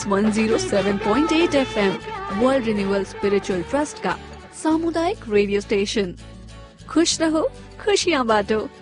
रेडियोनिक्स 107.8 FM world renewal spiritual trust का सामुदायिक radio station. खुश रहो, खुशियाँ बांटो।